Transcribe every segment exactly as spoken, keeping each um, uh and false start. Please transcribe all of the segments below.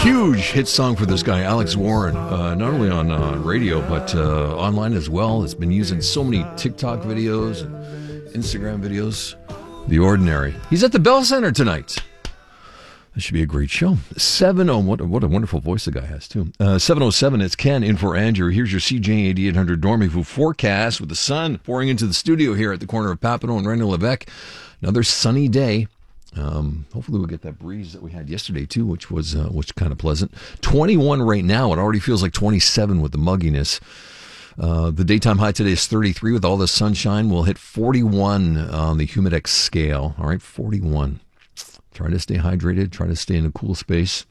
Huge hit song for this guy, Alex Warren, uh, not only on uh, radio, but uh, online as well. It's been used in so many TikTok videos and Instagram videos. The Ordinary. He's at the Bell Center tonight. This should be a great show. seven oh, what, what a wonderful voice the guy has, too. Uh, seven oh seven, it's Ken in for Andrew. Here's your C J eighty-eight hundred Dormez-vous forecast with the sun pouring into the studio here at the corner of Papineau and René-Lévesque. Another sunny day. Um, hopefully we'll get that breeze that we had yesterday, too, which was uh, which kind of pleasant. twenty-one right now. It already feels like twenty-seven with the mugginess. Uh, the daytime high today is thirty-three with all the sunshine. We'll hit forty-one on the Humidex scale. All right, forty-one. Try to stay hydrated. Try to stay in a cool space.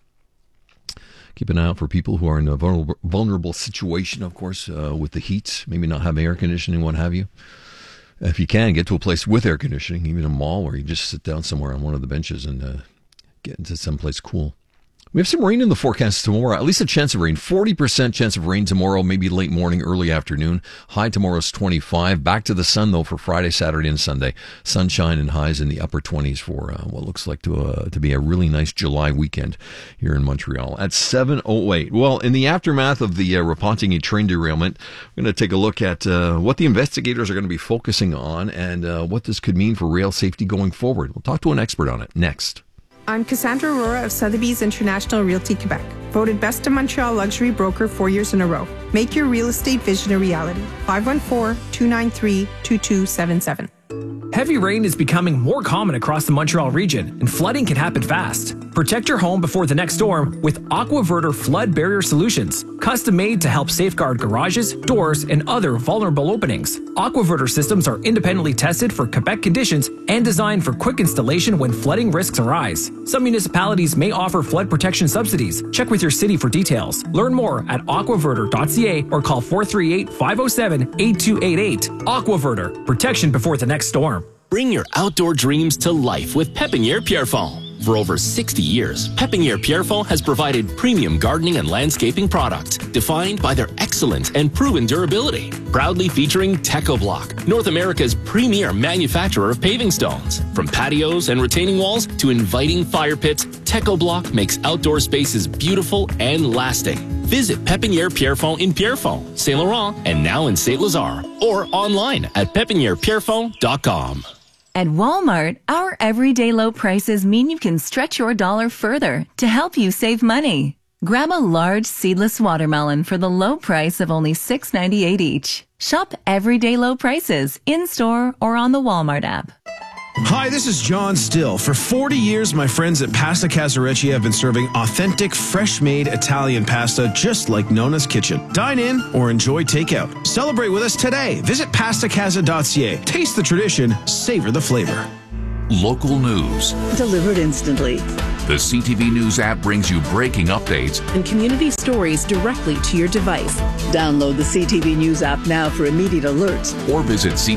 Keep an eye out for people who are in a vulnerable, vulnerable situation, of course, uh, with the heat. Maybe not have air conditioning, what have you. If you can, get to a place with air conditioning, even a mall where you just sit down somewhere on one of the benches and uh, get into someplace cool. We have some rain in the forecast tomorrow, at least a chance of rain. forty percent chance of rain tomorrow, maybe late morning, early afternoon. High tomorrow's twenty-five. Back to the sun, though, for Friday, Saturday, and Sunday. Sunshine and highs in the upper twenties for uh, what looks like to uh, to be a really nice July weekend here in Montreal. At seven oh eight. Well, in the aftermath of the uh, Repentigny train derailment, we're going to take a look at uh, what the investigators are going to be focusing on and uh, what this could mean for rail safety going forward. We'll talk to an expert on it next. I'm Cassandra Aurora of Sotheby's International Realty Quebec, voted Best of Montreal Luxury Broker four years in a row. Make your real estate vision a reality. five one four, two nine three, two two seven seven. Heavy rain is becoming more common across the Montreal region, and flooding can happen fast. Protect your home before the next storm with AquaVerter Flood Barrier Solutions, custom made to help safeguard garages, doors, and other vulnerable openings. AquaVerter systems are independently tested for Quebec conditions and designed for quick installation when flooding risks arise. Some municipalities may offer flood protection subsidies. Check with your city for details. Learn more at aquaverter dot c a or call four three eight, five oh seven, eight two eight eight. AquaVerter, protection before the next storm. Bring your outdoor dreams to life with Pépinière Pierrefonds. For over sixty years, Pépinière Pierrefonds has provided premium gardening and landscaping products defined by their excellent and proven durability. Proudly featuring TechoBlock, North America's premier manufacturer of paving stones. From patios and retaining walls to inviting fire pits, TechoBlock makes outdoor spaces beautiful and lasting. Visit Pépinière Pierrefonds in Pierrefonds, Saint Laurent, and now in Saint Lazare, or online at pépinière pierrefonds dot com. At Walmart, our everyday low prices mean you can stretch your dollar further to help you save money. Grab a large seedless watermelon for the low price of only six ninety-eight each. Shop everyday low prices in-store or on the Walmart app. Hi, this is John Still. For forty years, my friends at Pasta Casarecci have been serving authentic, fresh-made Italian pasta just like Nona's Kitchen. Dine in or enjoy takeout. Celebrate with us today. Visit pasta casa dot c a. Taste the tradition, savor the flavor. Local news. Delivered instantly. The C T V News app brings you breaking updates and community stories directly to your device. Download the C T V News app now for immediate alerts. Or visit C